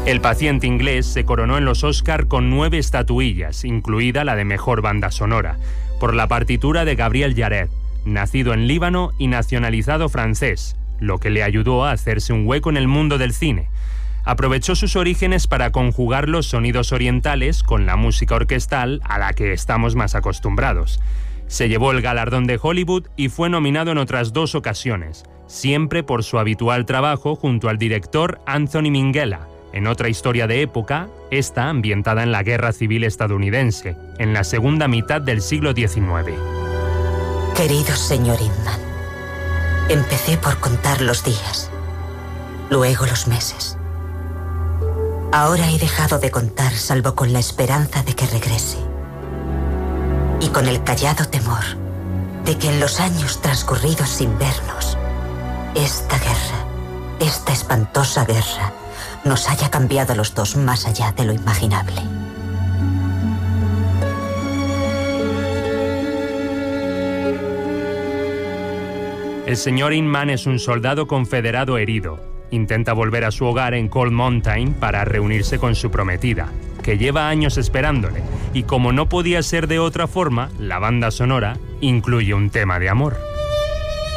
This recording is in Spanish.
El paciente inglés se coronó en los Oscar con 9 estatuillas, incluida la de Mejor Banda Sonora, por la partitura de Gabriel Yared, nacido en Líbano y nacionalizado francés, lo que le ayudó a hacerse un hueco en el mundo del cine. Aprovechó sus orígenes para conjugar los sonidos orientales con la música orquestal a la que estamos más acostumbrados. Se llevó el galardón de Hollywood y fue nominado en otras 2 ocasiones, siempre por su habitual trabajo junto al director Anthony Minghella, en otra historia de época, esta ambientada en la Guerra Civil estadounidense, en la segunda mitad del siglo XIX. Querido señor Inman, empecé por contar los días, luego los meses. Ahora he dejado de contar salvo con la esperanza de que regrese. Y con el callado temor de que en los años transcurridos sin vernos, esta guerra, esta espantosa guerra, nos haya cambiado a los dos más allá de lo imaginable. El señor Inman es un soldado confederado herido. Intenta volver a su hogar en Cold Mountain para reunirse con su prometida, que lleva años esperándole, y como no podía ser de otra forma, la banda sonora incluye un tema de amor.